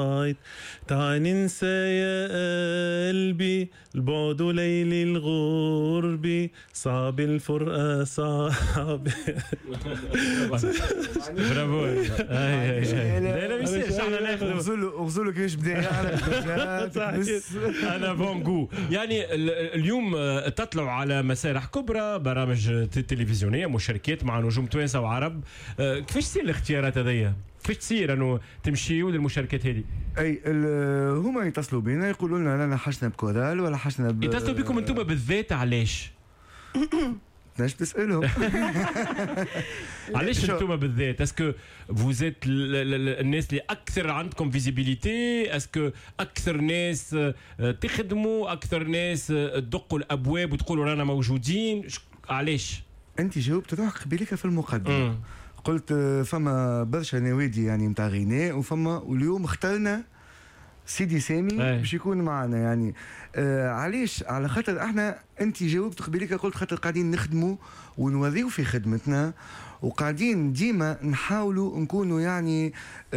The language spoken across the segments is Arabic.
تعال ننسى يا قلبي البعد ليل الغرب صعب الفرقة صعب. برافو. لا مش احنا ناخذ اغزلوا كيفاش بدا يعرف. انا بونغو يعني اليوم تطلعوا على مسارح كبرى، برامج تلفزيونيه، مشاركات مع نجوم توانسه وعرب. كيفاش تصير الاختيارات هذيا؟ كيفاش تصير انه تمشيوا للمشاركات هذه؟ اي هما يتصلوا بينا يقولوا لنا انا حشنا بكورال ولا حشنا يتصلوا بكم انتم بالذات علاش؟ باش تسالهم. علاش انتم بالذات؟ اسكو فوزيت الناس اللي اكثر عندكم فيزيبيليتي؟ اسكو اكثر ناس تخدموا، اكثر ناس تدقوا الابواب وتقولوا رانا موجودين؟ علاش؟ انت جاوبت روحك قبيلك في المقدمه. قلت فما برشا نوادي يعني نتاع غناء وفما، واليوم اخترنا سيدي سامي باش يكون معنا يعني. علاش؟ على خاطر احنا، انت جاوبت قبيلك قلت خاطر قاعدين نخدموا ونوريو في خدمتنا، وقاعدين ديما نحاولوا نكونوا يعني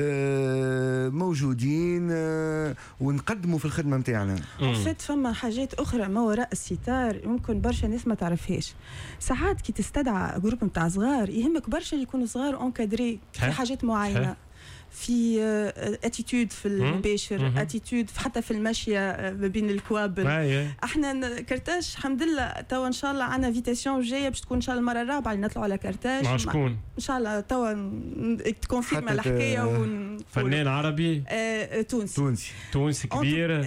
موجودين ونقدموا في الخدمه نتاعنا. فات فما حاجات اخرى ما وراء الستار يمكن برشا ناس ما تعرفهاش. ساعات كي تستدعى جروب نتاع صغار يهمك برشا يكونوا صغار اونكادري في حاجات معينه، في اتيتود في المباشر، اتيتود حتى في المشيه ما بين الكوابل. احنا كرتاج الحمد لله توا ان شاء الله عندنا فيتاسيون جايه باش تكون ان شاء الله المره الرابعه اللي نطلعوا على كرتاج. مع شكون؟ ان شاء الله توا تكونفيرم الحكايه. فنان عربي تونسي كبير.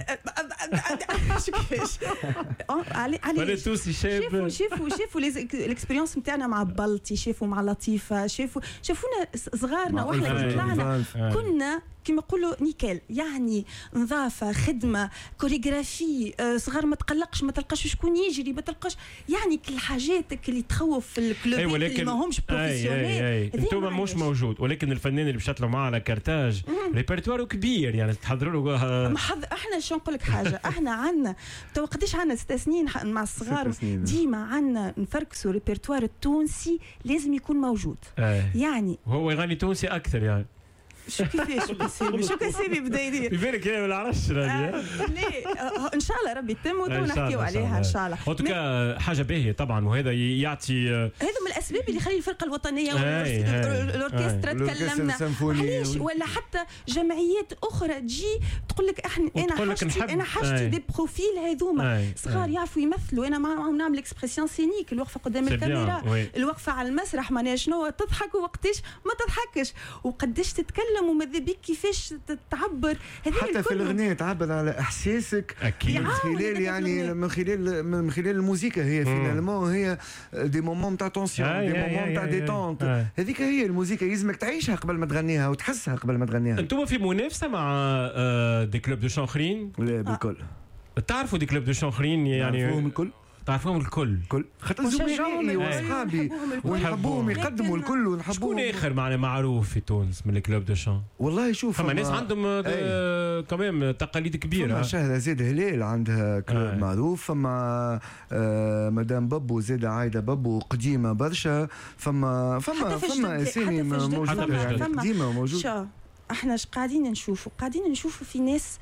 كيفاش علي تونسي شاب. شافوا الاكسبيريونس نتاعنا مع بلطي، شافوا مع لطيفه، شافونا صغارنا واحنا كي طلعنا كنا كما نقولوا نيكل، يعني نظافه، خدمه، كوريغرافي، صغار ما تقلقش، ما تلقاش شكون يجري، ما تلقاش يعني كل حاجاتك اللي تخوف في الكلوب اللي ما همش بروفيسيونيل. انتم مش موجود، ولكن الفنان اللي باش يطلعوا معاه على كرتاج ريبرتوار كبير يعني تحضروا له. احنا شو نقول لك حاجه، احنا عندنا تو قداش عندنا 6 سنين مع الصغار، ديما عندنا نفركسوا ريبرتوار التونسي لازم يكون موجود. يعني هو يغني تونسي اكثر يعني. شو كسيبي بدا يدير بيبارك يا ما نعرفش ليه ان شاء الله ربي يتم ونحكيوا عليها ان شاء الله. هو حاجه باهيه طبعا، وهذا يعطي هذا من الاسباب اللي يخلي الفرقه الوطنيه والاوركسترا تكلمنا علاش، ولا حتى جمعيات اخرى تجي تقول لك انا حاجتي دي بروفيل هذوما صغار يعرفوا يمثلوا. انا معهم نعمل اكسبرسيون سينيك، الوقفه قدام الكاميرا، الوقفه على المسرح، معناها شنو تضحك ووقتاش ما تضحكش، وقداش تتكلم وماذا بك كيفاش تعبر. حتى في الغناء تعبر على احساسك من خلال يعني من خلال الموسيقى. هي فينالمون هي دي مومون تاع تونسيون، دي مومون تاع ديتونت. هذيك هي الموسيقى، يلزمك تعيشها قبل ما تغنيها وتحسها قبل ما تغنيها. انتم في منافسه مع دي كلوب دو شانخرين؟ لا بالكل. تعرفوا دي كلوب دو شانخرين يعني؟ نعرفوهم الكل، تعرفهم الكل خاطر زملائي واصحابي ونحبوهم يقدموا الكل ونحبوهم. شكون اخر معروف في تونس من الكلوب دو شان؟ والله شوف فما ناس عندهم كمان تقاليد كبيره. فما شهدة زيد هلال عندها كلوب معروف، فما مدام بابو زيد عايده بابو قديمه برشا، فما اسامي موجوده قديمه موجوده. احنا قاعدين نشوفوا في ناس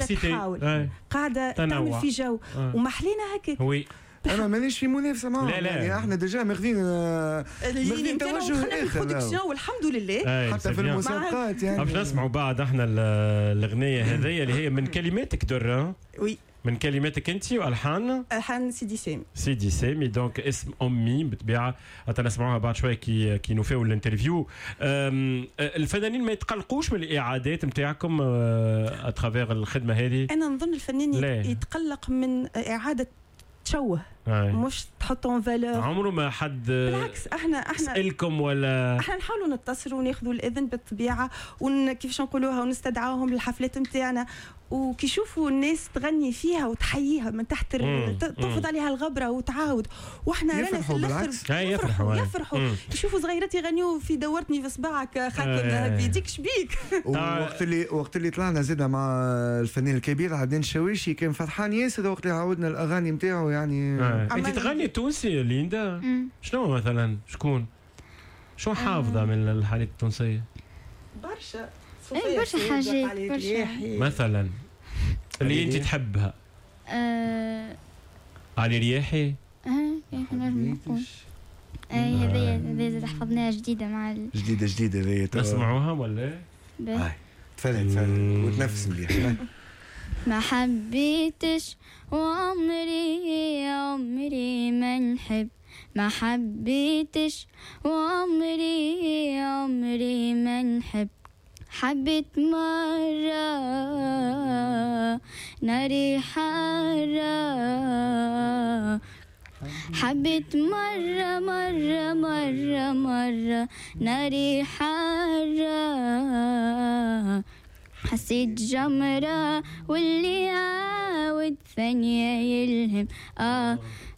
قاعده تعمل في جو ومحلينا هكا. انا مانيش في منافسه معهم. لا يعني احنا ديجا ماخذين توجه اخر والحمد لله. حتى في المسابقات يعني باش نسمعوا بعد احنا الاغنيه هذيا اللي هي من كلماتك درة. وي من كلماتك انت والحان سيدي سامي. دونك اسم امي بالطبيعه نسمعوها بعد شويه كي نوفيو الانترفيو. الفنانين ما يتقلقوش من الاعادات نتاعكم اترافير الخدمه هذه؟ انا نظن الفنان يتقلق من اعاده تشوه، مش تحطون فالور. عمره ما حد بالعكس احنا سألكم ولا احنا نحاولوا نتصلوا وناخذوا الاذن بالطبيعه كيفاش نقولوها ونستدعاهم للحفلات نتاعنا، وكي يشوفوا الناس تغني فيها وتحييها من تحت تفرض عليها الغبره وتعاود، واحنا رانا في الاخر يفرحوا يشوفوا صغيرات يغنيوا في دورتني في صباعك خاطر بيديك شبيك. وقت اللي طلعنا زيدا مع الفنان الكبير عدنان الشواشي كان فرحان ياسر وقت اللي عاودنا الاغاني نتاعو يعني. انت تغني تونسي ليندا؟ شنو مثلا شكون حافظه من الحالات التونسيه؟ برشا برشا حاجات برشا. مثلا اللي انت تحبها علي رياحي. هذه حفظناها جديدة مع جديدة هذه نسمعوها ولا؟ تفرد وتنفس مليح. ما حبيتش وعمري ما نحب، ما حبيتش وعمري ما نحب، حبيت مرة ناري حارة، حبيت مرة ناري حارة، حسيت جمرة واللي عاود ثانية يلهم